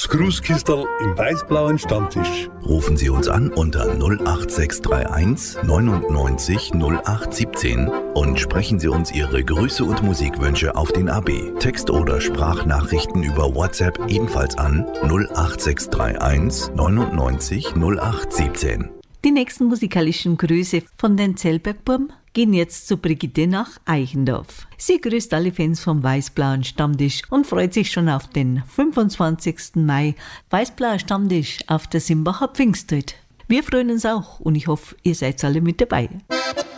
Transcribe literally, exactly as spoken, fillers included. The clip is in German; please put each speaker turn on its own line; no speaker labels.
Das Grußkistel im weiß-blauen Stammtisch.
Rufen Sie uns an unter null acht sechs drei eins neunundneunzig null acht siebzehn und sprechen Sie uns Ihre Grüße und Musikwünsche auf den A B. Text- oder Sprachnachrichten über WhatsApp ebenfalls an null acht sechs drei eins neunundneunzig null acht siebzehn.
Die nächsten musikalischen Grüße von den Zellbergburm gehen jetzt zu Brigitte nach Eichendorf. Sie grüßt alle Fans vom Weiß-Blauen Stammtisch und freut sich schon auf den fünfundzwanzigsten Mai. Weiß-Blauer Stammtisch auf der Simbacher Pfingsttritt. Wir freuen uns auch und ich hoffe, ihr seid alle mit dabei.